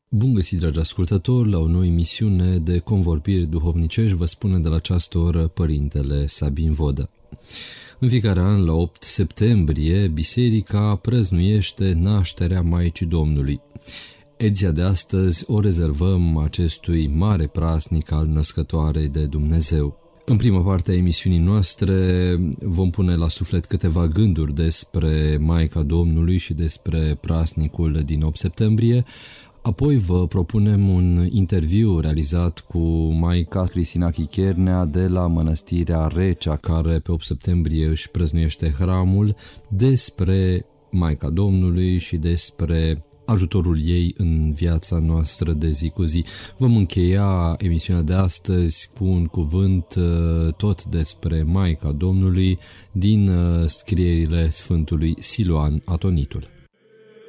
Bun găsit, dragi ascultători, la o nouă emisiune de convorbiri duhovnicești, vă spune de la această oră Părintele Sabin Vodă. În fiecare an, la 8 septembrie, Biserica prăznuiește nașterea Maicii Domnului. Ediția de astăzi o rezervăm acestui mare praznic al Născătoarei de Dumnezeu. În prima parte a emisiunii noastre vom pune la suflet câteva gânduri despre Maica Domnului și despre praznicul din 8 septembrie. Apoi vă propunem un interviu realizat cu Maica Cristina Chichernea de la Mănăstirea Recea, care pe 8 septembrie își prăznuiește hramul, despre Maica Domnului și despre ajutorul ei în viața noastră de zi cu zi. Vom încheia emisiunea de astăzi cu un cuvânt tot despre Maica Domnului din scrierile Sfântului Siluan Atonitul.